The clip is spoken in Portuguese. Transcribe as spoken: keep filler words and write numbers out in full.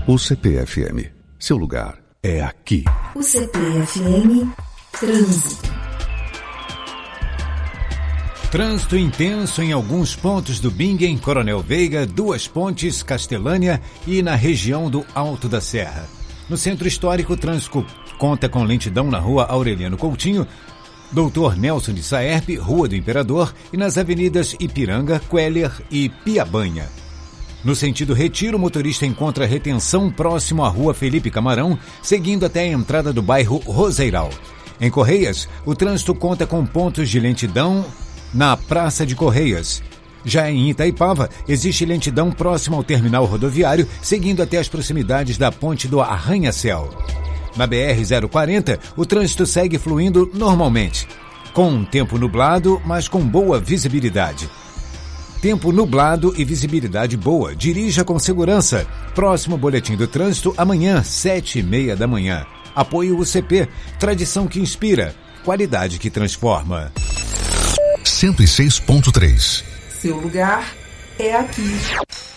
U C P F M. Seu lugar é aqui. U C P F M Trânsito. Trânsito intenso em alguns pontos do Bingen, Coronel Veiga, Duas Pontes, Castelânia e na região do Alto da Serra. No centro histórico, o trânsito conta com lentidão na rua Aureliano Coutinho, doutor Nelson de Saerpe, Rua do Imperador e nas avenidas Ipiranga, Queller e Piabanha. No sentido Retiro, o motorista encontra retenção próximo à rua Felipe Camarão, seguindo até a entrada do bairro Roseiral. Em Correias, o trânsito conta com pontos de lentidão na Praça de Correias. Já em Itaipava, existe lentidão próximo ao terminal rodoviário, seguindo até as proximidades da ponte do Arranha-Céu. Na B R zero quarenta, o trânsito segue fluindo normalmente, com um tempo nublado, mas com boa visibilidade. Tempo nublado e visibilidade boa. Dirija com segurança. Próximo boletim do trânsito amanhã, sete e meia da manhã. Apoio U C P. Tradição que inspira. Qualidade que transforma. cento e seis ponto três. Seu lugar é aqui.